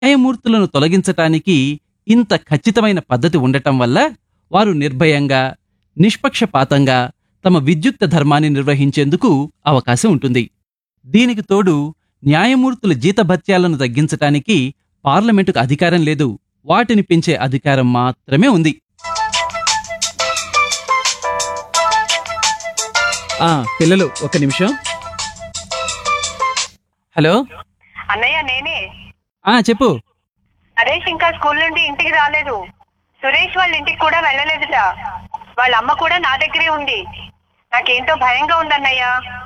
న్యాయమూర్తులను తొలగించటానికి ఇంత ఖచ్చితమైన పద్ధతి ఉండటం వల్ల వారు నిర్భయంగా, నిష్పక్షపాతంగా తమ విద్యుక్త ధర్మాన్ని నిర్వహించేందుకు అవకాశం ఉంటుంది. దీనికి తోడు న్యాయమూర్తుల జీతభత్యాలను తగ్గించటానికి పార్లమెంటుకు అధికారం లేదు, వాటిని పెంచే అధికారం మాత్రమే ఉంది. పిల్లలు ఒక నిమిషం. హలో అన్నయ్య, నేనే. చెప్పు. నరేష్ ఇంకా స్కూల్ నుండి ఇంటికి రాలేదు. సురేష్ వాళ్ళ ఇంటికి కూడా వెళ్ళలేదుట. వాళ్ళ అమ్మ కూడా నా దగ్గరే ఉంది. నాకేంటో భయంగా ఉందన్నయ్య.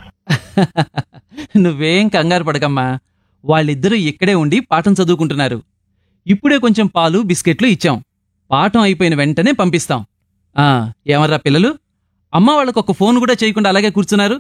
నువ్వేం కంగారు పడకమ్మా, వాళ్ళిద్దరూ ఇక్కడే ఉండి పాఠం చదువుకుంటున్నారు. ఇప్పుడే కొంచెం పాలు, బిస్కెట్లు ఇచ్చాం. పాఠం అయిపోయిన వెంటనే పంపిస్తాం. ఏమర్రా పిల్లలు, అమ్మ వాళ్ళకొక ఫోన్ కూడా చేయకుండా అలాగే కూర్చున్నారు.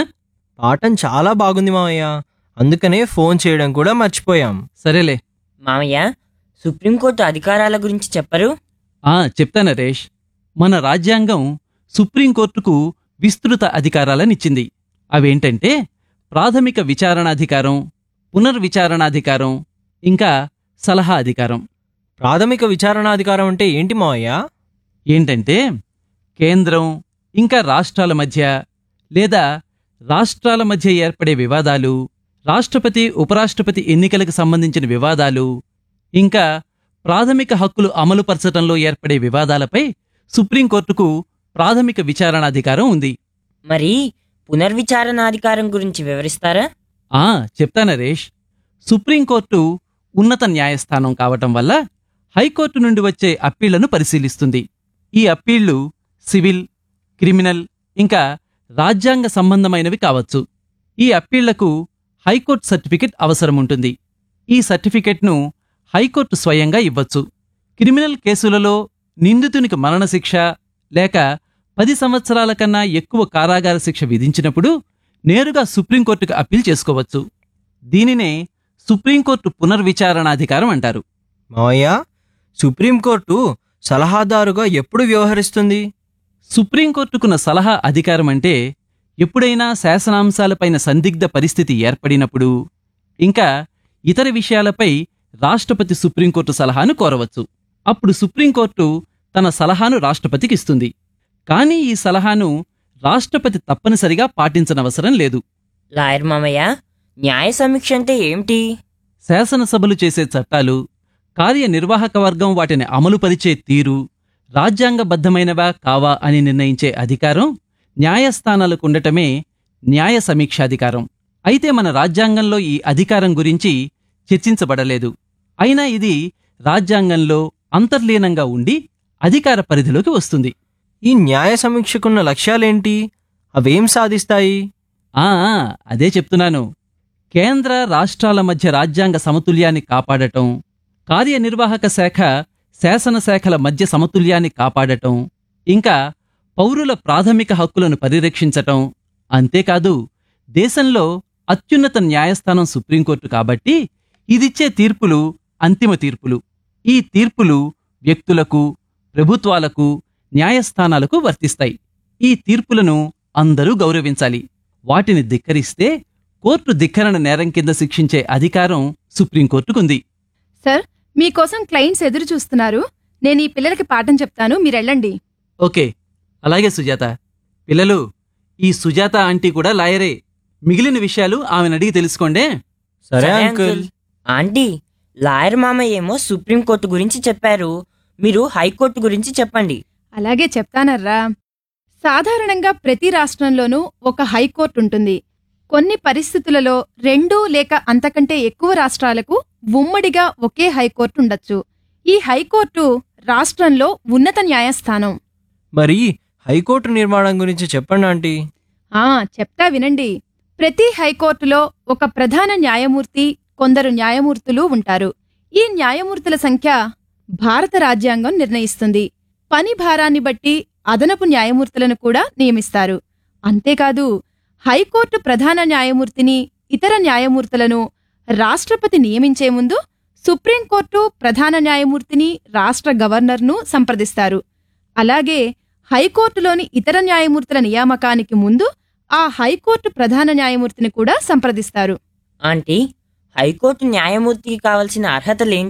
పాఠం చాలా బాగుంది మామయ్య, అందుకనే ఫోన్ చేయడం కూడా మర్చిపోయాం. సరేలే మామయ్య, సుప్రీంకోర్టు అధికారాల గురించి చెప్పరు? చెప్తా నరేష్. మన రాజ్యాంగం సుప్రీంకోర్టుకు విస్తృత అధికారాలనిచ్చింది. అవేంటంటే ప్రాథమిక విచారణాధికారం, పునర్విచారణాధికారం, ఇంకా సలహా అధికారం. ప్రాథమిక విచారణాధికారం అంటే ఏంటి మావయ్య? ఏంటంటే కేంద్రం ఇంకా రాష్ట్రాల మధ్య లేదా రాష్ట్రాల మధ్య ఏర్పడే వివాదాలు, రాష్ట్రపతి ఉపరాష్ట్రపతి ఎన్నికలకు సంబంధించిన వివాదాలు, ఇంకా ప్రాథమిక హక్కులు అమలుపరచటంలో ఏర్పడే వివాదాలపై సుప్రీంకోర్టుకు ప్రాథమిక విచారణాధికారం ఉంది. మరి పునర్విచారణాధికారం గురించి వివరిస్తారా? చెప్తా నరేష్. సుప్రీంకోర్టు ఉన్నత న్యాయస్థానం కావటం వల్ల హైకోర్టు నుండి వచ్చే అప్పీళ్లను పరిశీలిస్తుంది. ఈ అప్పీళ్లు సివిల్, క్రిమినల్, ఇంకా రాజ్యాంగ సంబంధమైనవి కావచ్చు. ఈ అప్పీళ్లకు హైకోర్టు సర్టిఫికెట్ అవసరముంటుంది. ఈ సర్టిఫికెట్ను హైకోర్టు స్వయంగా ఇవ్వచ్చు. క్రిమినల్ కేసులలో నిందితునికి మరణశిక్ష లేక 10 సంవత్సరాల కన్నా ఎక్కువ కారాగార శిక్ష విధించినప్పుడు నేరుగా సుప్రీంకోర్టుకు అప్పీల్ చేసుకోవచ్చు. దీనినే సుప్రీంకోర్టు పునర్విచారణాధికారం అంటారు. మావయ్య, సుప్రీంకోర్టు సలహాదారుగా ఎప్పుడు వ్యవహరిస్తుంది? సుప్రీంకోర్టుకున్న సలహా అధికారం అంటే ఎప్పుడైనా శాసనాంశాలపైన సందిగ్ధ పరిస్థితి ఏర్పడినప్పుడు, ఇంకా ఇతర విషయాలపై రాష్ట్రపతి సుప్రీంకోర్టు సలహాను కోరవచ్చు. అప్పుడు సుప్రీంకోర్టు తన సలహాను రాష్ట్రపతికి ఇస్తుంది. కానీ ఈ సలహాను రాష్ట్రపతి తప్పనిసరిగా పాటించనవసరం లేదు. లాయర్ మామయ్య, న్యాయ సమీక్ష అంటే ఏమిటి? శాసనసభలు చేసే చట్టాలు, కార్యనిర్వాహక వర్గం వాటిని అమలుపరిచే తీరు రాజ్యాంగబద్ధమైనవా కావా అని నిర్ణయించే అధికారం న్యాయస్థానాలకు ఉండటమే న్యాయ సమీక్షాధికారం. అయితే మన రాజ్యాంగంలో ఈ అధికారం గురించి చర్చించబడలేదు. అయినా ఇది రాజ్యాంగంలో అంతర్లీనంగా ఉండి అధికార పరిధిలోకి వస్తుంది. ఈ న్యాయ సమీక్షకున్న లక్ష్యాలేంటి? అవేం సాధిస్తాయి? అదే చెప్తున్నాను. కేంద్ర రాష్ట్రాల మధ్య రాజ్యాంగ సమతుల్యాన్ని కాపాడటం, కార్యనిర్వాహక శాఖ శాసనశాఖల మధ్య సమతుల్యాన్ని కాపాడటం, ఇంకా పౌరుల ప్రాథమిక హక్కులను పరిరక్షించటం. అంతేకాదు, దేశంలో అత్యున్నత న్యాయస్థానం సుప్రీంకోర్టు కాబట్టి ఇదిచ్చే తీర్పులు అంతిమ తీర్పులు. ఈ తీర్పులు వ్యక్తులకు, ప్రభుత్వాలకు, న్యాయస్థానాలకు వర్తిస్తాయి. ఈ తీర్పులను అందరూ గౌరవించాలి. వాటిని ధిక్కరిస్తే కోర్టు ధిక్కరణ నేరం కింద శిక్షించే అధికారం సుప్రీంకోర్టుకుంది. సార్, మీకోసం క్లయింట్స్ ఎదురు చూస్తున్నారు. నేను ఈ పిల్లలకి పాఠం చెప్తాను, మీరెళ్ళండి. ఓకే, అలాగే సుజాత. పిల్లలు, ఈ సుజాత ఆంటీ కూడా లాయరే. మిగిలిన విషయాలు ఆమెను అడిగి తెలుసుకోండే. సరే అంకుల్. ఆంటీ, లాయర్ మామయ్య ఏమో సుప్రీంకోర్టు గురించి చెప్పారు, మీరు హైకోర్టు గురించి చెప్పండి. అలాగే చెప్తానర్రా. సాధారణంగా ప్రతి రాష్ట్రంలోనూ ఒక హైకోర్టు ఉంటుంది. కొన్ని పరిస్థితులలో 2 లేక అంతకంటే ఎక్కువ రాష్ట్రాలకు ఉమ్మడిగా ఒకే హైకోర్టు ఉండొచ్చు. ఈ హైకోర్టు రాష్ట్రంలో ఉన్నత న్యాయస్థానం. మరి హైకోర్టు నిర్మాణం గురించి చెప్పండి ఆంటీ. చెప్తా వినండి. ప్రతి హైకోర్టులో ఒక ప్రధాన న్యాయమూర్తి, కొందరు న్యాయమూర్తులు ఉంటారు. ఈ న్యాయమూర్తుల సంఖ్య భారత రాజ్యాంగం నిర్ణయిస్తుంది. పని భారాన్ని బట్టి అదనపు న్యాయమూర్తులను కూడా నియమిస్తారు. అంతేకాదు, హైకోర్టు ప్రధాన న్యాయమూర్తిని, ఇతర న్యాయమూర్తులను రాష్ట్రపతి నియమించే ముందు సుప్రీంకోర్టు ప్రధాన న్యాయమూర్తిని, రాష్ట్ర గవర్నర్ను సంప్రదిస్తారు. అలాగే హైకోర్టులోని ఇతర న్యాయమూర్తుల నియామకానికి ముందు ఆ హైకోర్టు ప్రధాన న్యాయమూర్తిని కూడా సంప్రదిస్తారు. ఆంటీ, హైకోర్టు న్యాయమూర్తికి కావాల్సిన అర్హతలేంటి?